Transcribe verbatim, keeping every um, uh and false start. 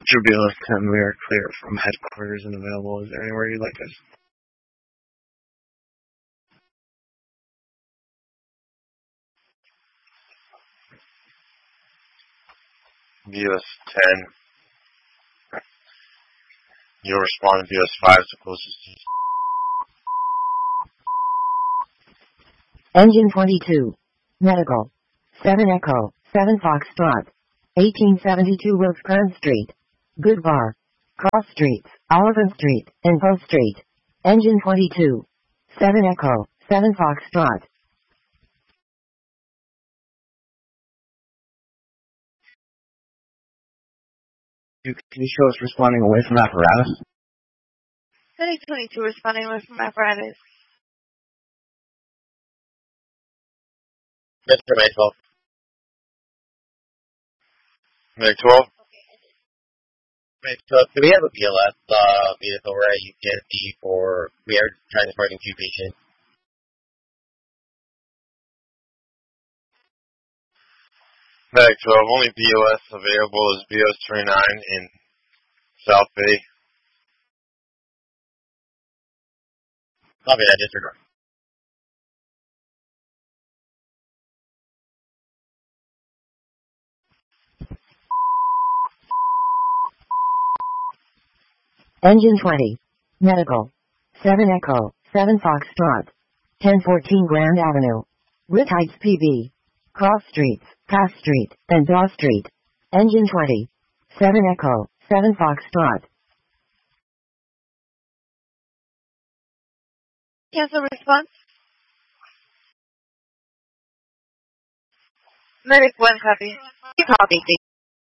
Jubilee ten, we are clear from headquarters and available. Is there anywhere you'd like us? V S ten. You'll respond to V S five, the closest. Engine twenty-two. Medical. seven Echo, seven Foxtrot. eighteen seventy-two Rosecrans Street. Good Bar. Cross Streets, Oliver Street, and Post Street. Engine twenty-two. seven Echo, seven Foxtrot. Can you show us responding away from apparatus? Medic twenty-two responding away from apparatus. Mister May twelve. May twelve? May twelve. Do we have a B L S uh, vehicle where you can be for, we are transporting two patients? May twelve, only B O S available is B O S twenty-nine in South Bay. Copy that, disregard. Engine twenty. Medical. seven Echo, seven Foxtrot. ten fourteen Grand Avenue. Rick Heights P B. Cross Streets, Pass Street, and Daw Street. Engine twenty. seven Echo, seven Foxtrot. Cancel response. Medic one copy. Copy,